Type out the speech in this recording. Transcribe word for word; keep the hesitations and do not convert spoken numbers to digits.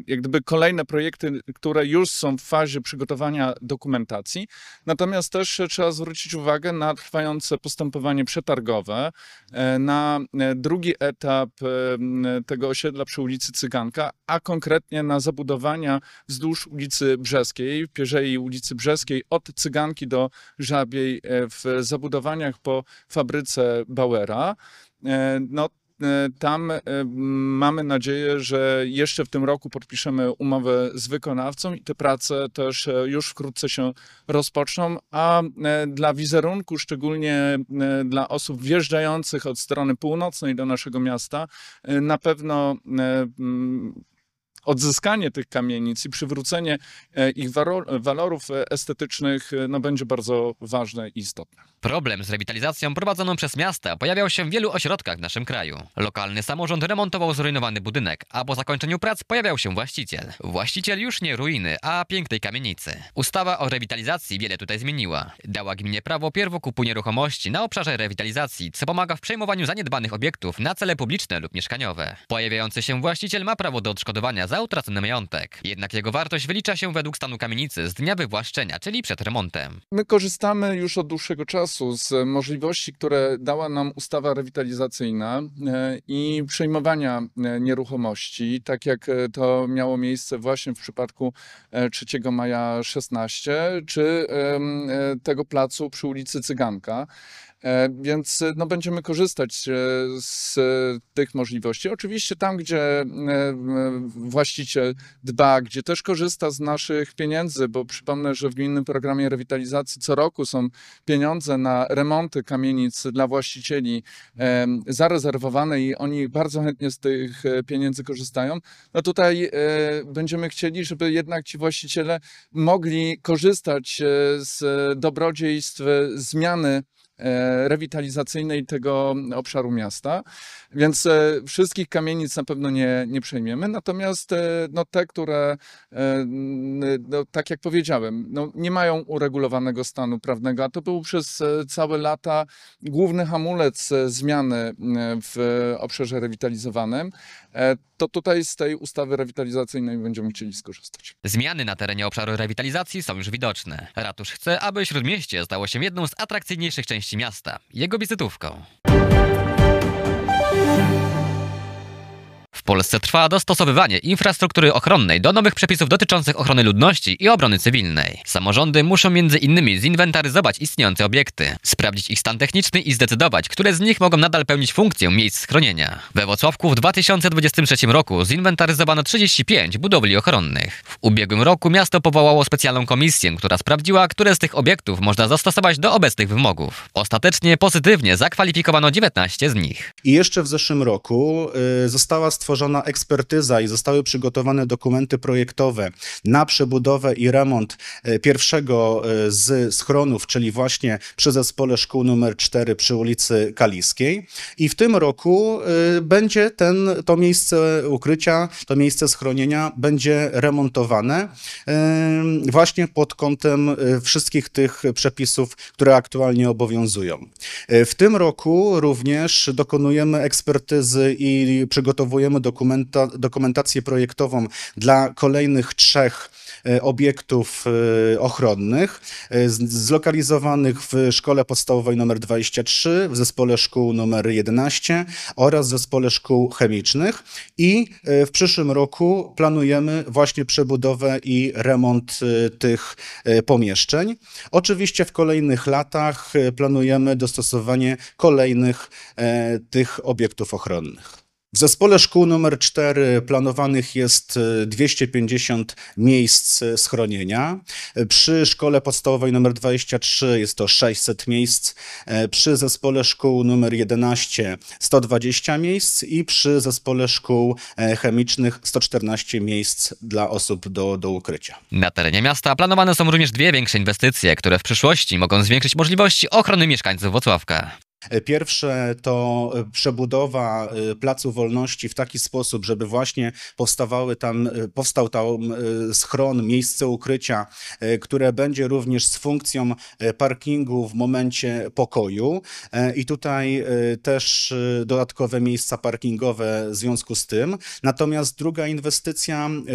jak gdyby kolejne projekty, które już są w fazie przygotowania dokumentacji. Natomiast też trzeba zwrócić uwagę na trwające postępowanie przetargowe, na drugi etap tego osiedla przy ulicy Cyganka, a konkretnie na zabudowania wzdłuż ulicy Brzeskiej, Pierzei ulicy Brzeskiej, od Cyganki do Żabiej w zabudowaniach po fabryce Bauera. No, tam mamy nadzieję, że jeszcze w tym roku podpiszemy umowę z wykonawcą i te prace też już wkrótce się rozpoczną, a dla wizerunku, szczególnie dla osób wjeżdżających od strony północnej do naszego miasta, na pewno odzyskanie tych kamienic i przywrócenie ich walorów estetycznych no, będzie bardzo ważne i istotne. Problem z rewitalizacją prowadzoną przez miasta pojawiał się w wielu ośrodkach w naszym kraju. Lokalny samorząd remontował zrujnowany budynek, a po zakończeniu prac pojawiał się właściciel. Właściciel już nie ruiny, a pięknej kamienicy. Ustawa o rewitalizacji wiele tutaj zmieniła. Dała gminie prawo pierwokupu nieruchomości na obszarze rewitalizacji, co pomaga w przejmowaniu zaniedbanych obiektów na cele publiczne lub mieszkaniowe. Pojawiający się właściciel ma prawo do odszkodowania za utracony majątek. Jednak jego wartość wylicza się według stanu kamienicy z dnia wywłaszczenia, czyli przed remontem. My korzystamy już od dłuższego czasu z możliwości, które dała nam ustawa rewitalizacyjna i przejmowania nieruchomości, tak jak to miało miejsce właśnie w przypadku trzeciego maja szesnaście, czy tego placu przy ulicy Cyganka. Więc no, będziemy korzystać z tych możliwości. Oczywiście tam, gdzie właściciel dba, gdzie też korzysta z naszych pieniędzy, bo przypomnę, że w Gminnym Programie Rewitalizacji co roku są pieniądze na remonty kamienic dla właścicieli zarezerwowane i oni bardzo chętnie z tych pieniędzy korzystają. No tutaj będziemy chcieli, żeby jednak ci właściciele mogli korzystać z dobrodziejstw zmiany rewitalizacyjnej tego obszaru miasta, więc wszystkich kamienic na pewno nie, nie przejmiemy, natomiast no, te, które, no, tak jak powiedziałem, no, nie mają uregulowanego stanu prawnego, a to był przez całe lata główny hamulec zmiany w obszarze rewitalizowanym, to tutaj z tej ustawy rewitalizacyjnej będziemy chcieli skorzystać. Zmiany na terenie obszaru rewitalizacji są już widoczne. Ratusz chce, aby Śródmieście stało się jedną z atrakcyjniejszych części miasta, jego wizytówką. W Polsce trwa dostosowywanie infrastruktury ochronnej do nowych przepisów dotyczących ochrony ludności i obrony cywilnej. Samorządy muszą między innymi zinwentaryzować istniejące obiekty, sprawdzić ich stan techniczny i zdecydować, które z nich mogą nadal pełnić funkcję miejsc schronienia. We Włocławku w dwa tysiące dwudziestym trzecim roku zinwentaryzowano trzydzieści pięć budowli ochronnych. W ubiegłym roku miasto powołało specjalną komisję, która sprawdziła, które z tych obiektów można zastosować do obecnych wymogów. Ostatecznie pozytywnie zakwalifikowano dziewiętnaście z nich. I jeszcze w zeszłym roku y, została stworzona ekspertyza i zostały przygotowane dokumenty projektowe na przebudowę i remont pierwszego z schronów, czyli właśnie przy zespole szkół numer cztery przy ulicy Kaliskiej. I w tym roku będzie ten, to miejsce ukrycia, to miejsce schronienia będzie remontowane właśnie pod kątem wszystkich tych przepisów, które aktualnie obowiązują. W tym roku również dokonujemy ekspertyzy i przygotowujemy dokumenta, dokumentację projektową dla kolejnych trzech obiektów ochronnych zlokalizowanych w Szkole Podstawowej nr dwadzieścia trzy, w Zespole Szkół nr jedenaście oraz w Zespole Szkół Chemicznych i w przyszłym roku planujemy właśnie przebudowę i remont tych pomieszczeń. Oczywiście w kolejnych latach planujemy dostosowanie kolejnych tych obiektów ochronnych. W Zespole Szkół numer cztery planowanych jest dwieście pięćdziesiąt miejsc schronienia. Przy Szkole Podstawowej nr dwadzieścia trzy jest to sześćset miejsc. Przy Zespole Szkół numer jedenaście sto dwadzieścia miejsc i przy Zespole Szkół Chemicznych sto czternaście miejsc dla osób do, do ukrycia. Na terenie miasta planowane są również dwie większe inwestycje, które w przyszłości mogą zwiększyć możliwości ochrony mieszkańców Włocławka. Pierwsze to przebudowa Placu Wolności w taki sposób, żeby właśnie powstawały tam, powstał tam schron, miejsce ukrycia, które będzie również z funkcją parkingu w momencie pokoju i tutaj też dodatkowe miejsca parkingowe w związku z tym. Natomiast druga inwestycja